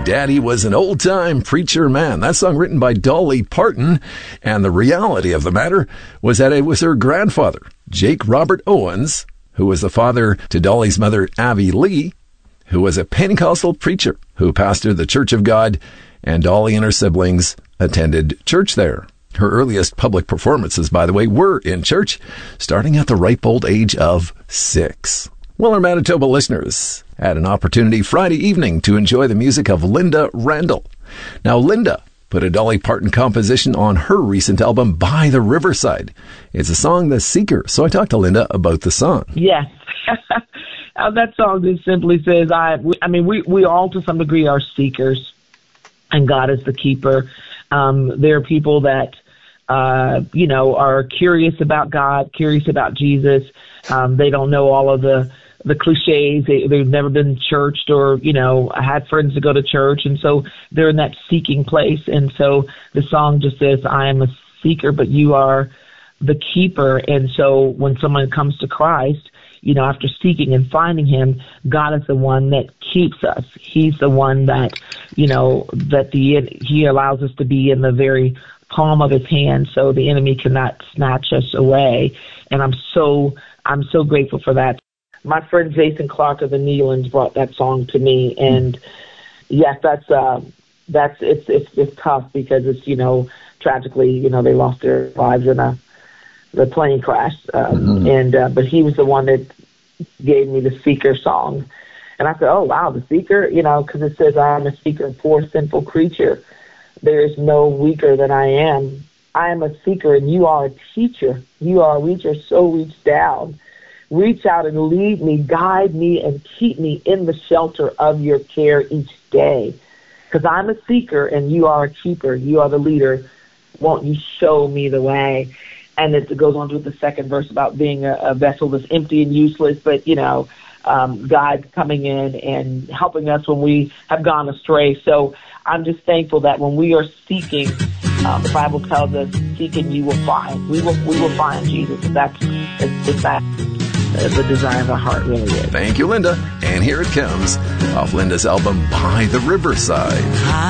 Daddy was an old-time preacher man. That song written by Dolly Parton. And the reality of the matter was that it was her grandfather, Jake Robert Owens, who was the father to Dolly's mother, Avi Lee, who was a Pentecostal preacher who pastored the Church of God, and Dolly and her siblings attended church there. Her earliest public performances, by the way, were in church, starting at the ripe old age of 6. Well, our Manitoba listeners had an opportunity Friday evening to enjoy the music of Linda Randall. Now, Linda put a Dolly Parton composition on her recent album, By the Riverside. It's a song, The Seeker. So I talked to Linda about the song. Yes. That song just simply says, we all to some degree are seekers, and God is the keeper. There are people that, are curious about God, curious about Jesus. They don't know all of the cliches. They've never been churched or, had friends that go to church. And so they're in that seeking place. And so the song just says, I am a seeker, but you are the keeper. And so when someone comes to Christ, after seeking and finding him, God is the one that keeps us. He's the one that, he allows us to be in the very palm of his hand, so the enemy cannot snatch us away. And I'm so grateful for that. My friend Jason Clark of the Neelands brought that song to me, and yes, it's tough because it's tragically they lost their lives in the plane crash, but he was the one that gave me the Seeker song, and I said, oh wow, the Seeker, because it says I am a seeker, poor sinful creature. There is no weaker than I am. I am a seeker, and you are a teacher. You are a reacher, so reach down. Reach out and lead me, guide me, and keep me in the shelter of your care each day. Because I'm a seeker, and you are a keeper. You are the leader. Won't you show me the way? And it goes on to the second verse about being a vessel that's empty and useless, but, God coming in and helping us when we have gone astray. So I'm just thankful that when we are seeking, the Bible tells us, seek and you will find. We will find Jesus. That's the desire of our heart really is. Thank you, Linda. And here it comes off Linda's album, By the Riverside.